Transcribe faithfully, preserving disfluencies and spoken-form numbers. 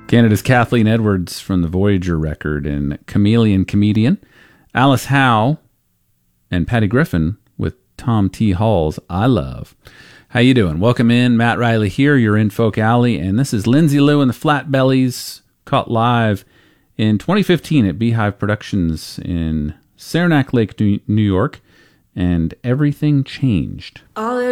Canada's Kathleen Edwards from the Voyager record, and Chameleon Comedian. Alice Howe and Patty Griffin with Tom T. Hall's I Love. How you doing? Welcome in. Matt Riley here. You're in Folk Alley, and this is Lindsay Lou and the Flatbellies, caught live in twenty fifteen at Beehive Productions in Saranac Lake, New York, and Everything Changed. All